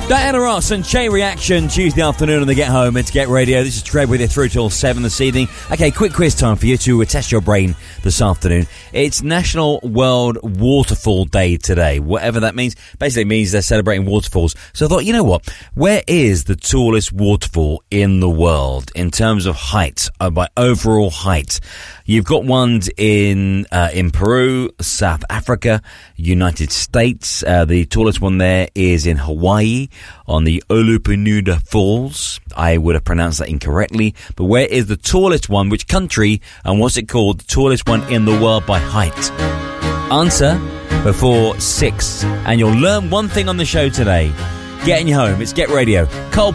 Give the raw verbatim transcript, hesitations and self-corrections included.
Diana Ross and Chain Reaction, Tuesday afternoon on the Get Home. It's Get Radio. This is Trev with you through till seven this evening. Okay, quick quiz time for you to test your brain this afternoon. It's National World Waterfall Day today, whatever that means. Basically means they're celebrating waterfalls. So I thought, you know what? Where is the tallest waterfall in the world in terms of height, uh, by overall height? You've got ones in uh, in Peru, South Africa, United States. Uh, the tallest one there is in Hawaii on the Olupinuda Falls. I would have pronounced that incorrectly. But where is the tallest one? Which country? And what's it called? The tallest one in the world by height? Answer before six. And you'll learn one thing on the show today. Getting you home. It's Get Radio. Coldplay.